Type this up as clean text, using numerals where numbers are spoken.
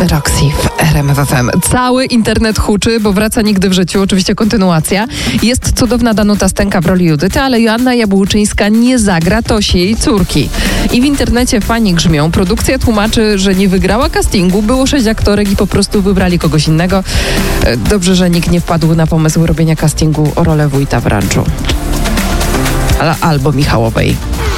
Roxy w RMF FM. Cały internet huczy, bo wraca nigdy w życiu. Oczywiście kontynuacja. Jest cudowna Danuta Stenka w roli Judyty, ale Joanna Jabłczyńska nie zagra Tosi, jej córki. I w internecie fani grzmią. Produkcja tłumaczy, że nie wygrała castingu. Było 6 aktorek i po prostu wybrali kogoś innego. Dobrze, że nikt nie wpadł na pomysł robienia castingu o rolę wójta w ranczu. Albo Michałowej.